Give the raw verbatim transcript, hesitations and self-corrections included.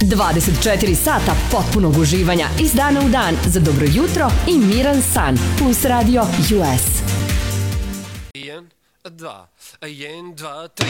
dvadeset četiri sata potpunog uživanja iz dana u dan za dobro jutro i miran san. Plus Radio U S. jedan, dva, jedan, dva, tri.